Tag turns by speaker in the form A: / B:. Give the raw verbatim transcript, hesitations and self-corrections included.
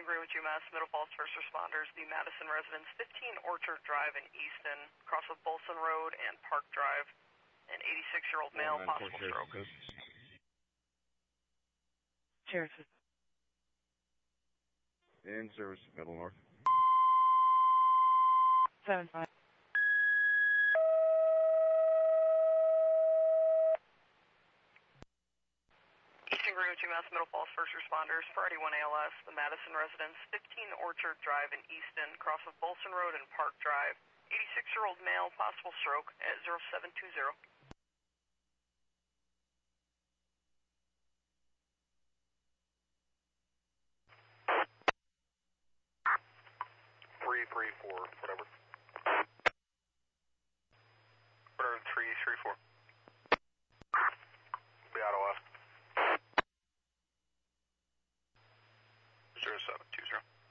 A: Greenwich, UMass, Middle Falls first responders, the Madison residence, fifteen Orchard Drive in Easton, cross of Bolson Road and Park Drive. An eighty-six-year-old male, possible stroke.
B: Sheriff.
C: In service, Middle North.
B: Seven five.
A: Eastern Greenwich, UMass, Middle Falls first responders, Friday one A L S, the Madison residence, fifteen Orchard Drive in Easton, cross of Bolson Road and Park Drive. eighty-six-year-old male, possible stroke at zero seven two zero.
D: three three four, whatever. Whatever, three three four. Be out of left. zero seven two zero.